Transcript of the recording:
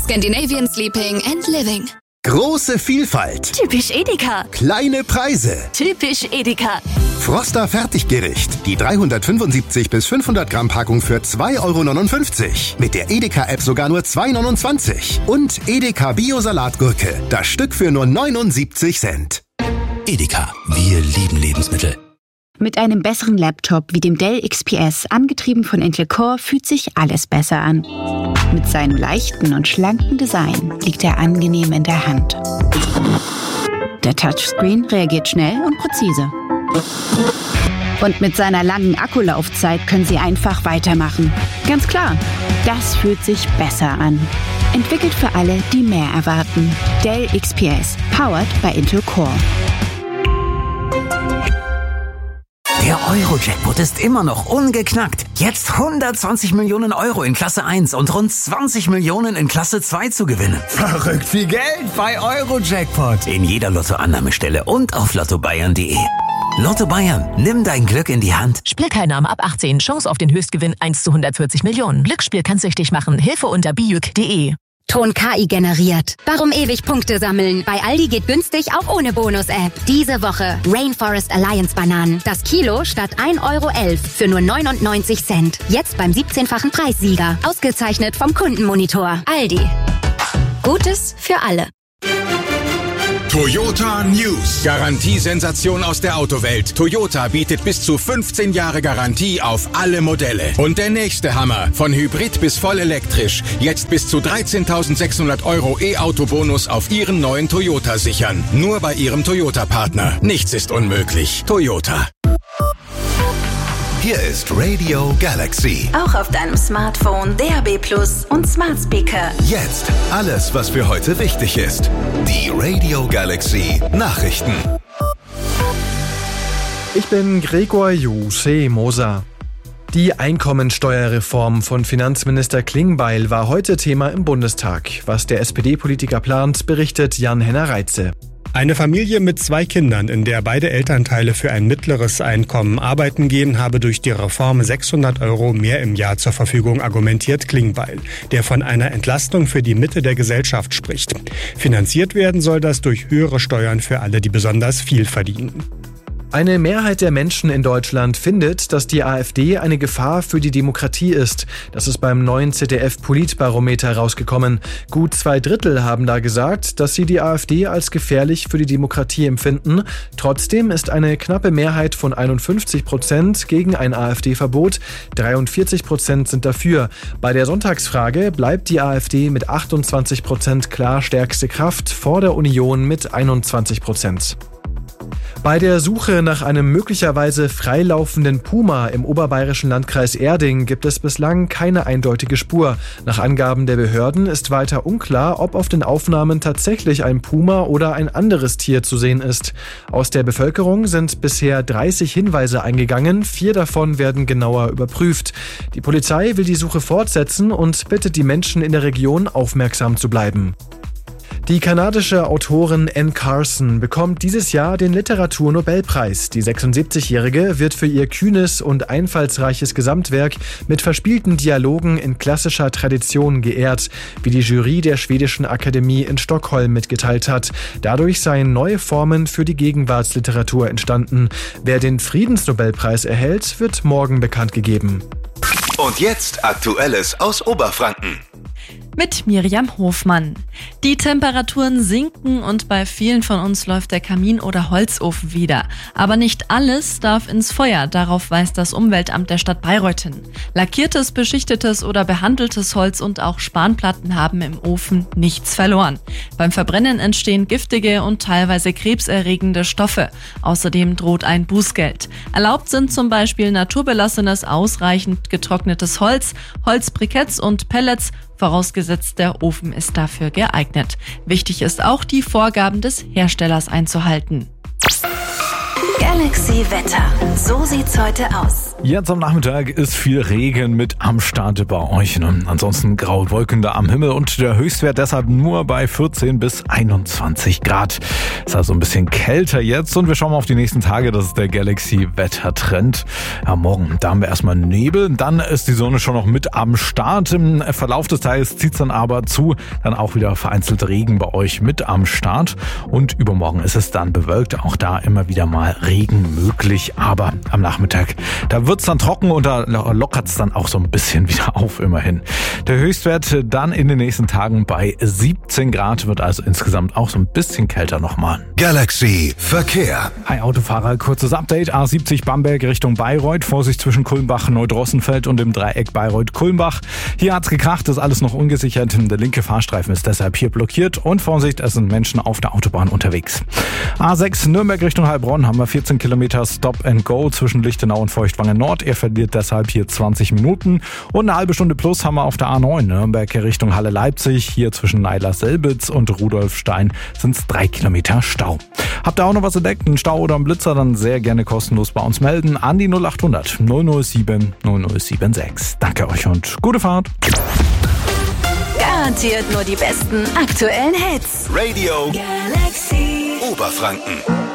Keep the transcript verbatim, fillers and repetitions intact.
Scandinavian Sleeping and Living. Große Vielfalt. Typisch Edeka. Kleine Preise. Typisch Edeka. Froster Fertiggericht. Die dreihundertfünfundsiebzig bis fünfhundert Gramm Packung für zwei Euro neunundfünfzig. Mit der Edeka-App sogar nur zwei Euro neunundzwanzig. Und Edeka Bio-Salatgurke. Das Stück für nur neunundsiebzig Cent. Edeka. Wir lieben Lebensmittel. Mit einem besseren Laptop wie dem Dell X P S, angetrieben von Intel Core, fühlt sich alles besser an. Mit seinem leichten und schlanken Design liegt er angenehm in der Hand. Der Touchscreen reagiert schnell und präzise. Und mit seiner langen Akkulaufzeit können Sie einfach weitermachen. Ganz klar, das fühlt sich besser an. Entwickelt für alle, die mehr erwarten. Dell X P S, powered by Intel Core. Der Euro-Jackpot ist immer noch ungeknackt. Jetzt hundertzwanzig Millionen Euro in Klasse eins und rund zwanzig Millionen in Klasse zwei zu gewinnen. Verrückt viel Geld bei Euro-Jackpot. In jeder Lottoannahmestelle und auf lotto bayern punkt de. Lotto Bayern, nimm dein Glück in die Hand. Spielteilnahme ab achtzehn. Chance auf den Höchstgewinn eins zu hundertvierzig Millionen. Glücksspiel kann süchtig machen. Hilfe unter bijuk punkt de. Ton K I generiert. Warum ewig Punkte sammeln? Bei Aldi geht günstig auch ohne Bonus-App. Diese Woche Rainforest Alliance Bananen. Das Kilo statt ein Euro elf für nur neunundneunzig Cent. Jetzt beim siebzehnfachen Preissieger. Ausgezeichnet vom Kundenmonitor. Aldi. Gutes für alle. Toyota News. Garantiesensation aus der Autowelt. Toyota bietet bis zu fünfzehn Jahre Garantie auf alle Modelle. Und der nächste Hammer. Von Hybrid bis voll elektrisch. Jetzt bis zu dreizehntausendsechshundert Euro E-Auto-Bonus auf Ihren neuen Toyota sichern. Nur bei Ihrem Toyota-Partner. Nichts ist unmöglich. Toyota. Hier ist Radio Galaxy. Auch auf deinem Smartphone, D A B Plus und Smart Speaker. Jetzt alles, was für heute wichtig ist. Die Radio Galaxy Nachrichten. Ich bin Gregor Juse Moser. Die Einkommensteuerreform von Finanzminister Klingbeil war heute Thema im Bundestag. Was der S P D-Politiker plant, berichtet Jan-Henner Reitze. Eine Familie mit zwei Kindern, in der beide Elternteile für ein mittleres Einkommen arbeiten gehen, habe durch die Reform sechshundert Euro mehr im Jahr zur Verfügung, argumentiert Klingbeil, der von einer Entlastung für die Mitte der Gesellschaft spricht. Finanziert werden soll das durch höhere Steuern für alle, die besonders viel verdienen. Eine Mehrheit der Menschen in Deutschland findet, dass die AfD eine Gefahr für die Demokratie ist. Das ist beim neuen Z D F-Politbarometer rausgekommen. Gut zwei Drittel haben da gesagt, dass sie die AfD als gefährlich für die Demokratie empfinden. Trotzdem ist eine knappe Mehrheit von einundfünfzig Prozent gegen ein AfD-Verbot. dreiundvierzig Prozent sind dafür. Bei der Sonntagsfrage bleibt die AfD mit achtundzwanzig Prozent klar stärkste Kraft, vor der Union mit einundzwanzig Prozent. Bei der Suche nach einem möglicherweise freilaufenden Puma im oberbayerischen Landkreis Erding gibt es bislang keine eindeutige Spur. Nach Angaben der Behörden ist weiter unklar, ob auf den Aufnahmen tatsächlich ein Puma oder ein anderes Tier zu sehen ist. Aus der Bevölkerung sind bisher dreißig Hinweise eingegangen, vier davon werden genauer überprüft. Die Polizei will die Suche fortsetzen und bittet die Menschen in der Region, aufmerksam zu bleiben. Die kanadische Autorin Anne Carson bekommt dieses Jahr den Literaturnobelpreis. Die sechsundsiebzigjährige wird für ihr kühnes und einfallsreiches Gesamtwerk mit verspielten Dialogen in klassischer Tradition geehrt, wie die Jury der Schwedischen Akademie in Stockholm mitgeteilt hat. Dadurch seien neue Formen für die Gegenwartsliteratur entstanden. Wer den Friedensnobelpreis erhält, wird morgen bekannt gegeben. Und jetzt Aktuelles aus Oberfranken. Mit Miriam Hofmann. Die Temperaturen sinken und bei vielen von uns läuft der Kamin oder Holzofen wieder. Aber nicht alles darf ins Feuer, darauf weist das Umweltamt der Stadt Bayreuth hin. Lackiertes, beschichtetes oder behandeltes Holz und auch Spanplatten haben im Ofen nichts verloren. Beim Verbrennen entstehen giftige und teilweise krebserregende Stoffe. Außerdem droht ein Bußgeld. Erlaubt sind zum Beispiel naturbelassenes, ausreichend getrocknetes Holz, Holzbriketts und Pellets, vorausgesetzt der Ofen ist dafür geeignet. Wichtig ist auch, die Vorgaben des Herstellers einzuhalten. Galaxy Wetter. So sieht's heute aus. Jetzt am Nachmittag ist viel Regen mit am Start bei euch. Ne? Ansonsten graue Wolken da am Himmel und der Höchstwert deshalb nur bei vierzehn bis einundzwanzig Grad. Ist also ein bisschen kälter jetzt und wir schauen mal auf die nächsten Tage. Das ist der Galaxy-Wettertrend. Ja, morgen, da haben wir erstmal Nebel, dann ist die Sonne schon noch mit am Start. Im Verlauf des Tages zieht es dann aber zu, dann auch wieder vereinzelt Regen bei euch mit am Start. Und übermorgen ist es dann bewölkt, auch da immer wieder mal Regen möglich. Aber am Nachmittag, da wird es dann trocken und da lockert es dann auch so ein bisschen wieder auf, immerhin. Der Höchstwert dann in den nächsten Tagen bei siebzehn Grad, wird also insgesamt auch so ein bisschen kälter nochmal. Galaxy Verkehr. Hi Autofahrer, kurzes Update. A siebzig Bamberg Richtung Bayreuth. Vorsicht zwischen Kulmbach, Neudrossenfeld und dem Dreieck Bayreuth-Kulmbach. Hier hat's gekracht, ist alles noch ungesichert. Der linke Fahrstreifen ist deshalb hier blockiert. Und Vorsicht, es sind Menschen auf der Autobahn unterwegs. A sechs Nürnberg Richtung Heilbronn haben wir vierzehn Kilometer Stop and Go zwischen Lichtenau und Feuchtwangen Nord. Er verliert deshalb hier zwanzig Minuten. Und eine halbe Stunde plus haben wir auf der A neun Nürnberg Richtung Halle Leipzig. Hier zwischen Neila-Selbitz und Rudolfstein sind es drei Kilometer Stau. Habt ihr auch noch was entdeckt, einen Stau oder einen Blitzer, dann sehr gerne kostenlos bei uns melden an die null acht hundert null null sieben null null sieben sechs. Danke euch und gute Fahrt. Garantiert nur die besten aktuellen Hits. Radio Galaxy Oberfranken.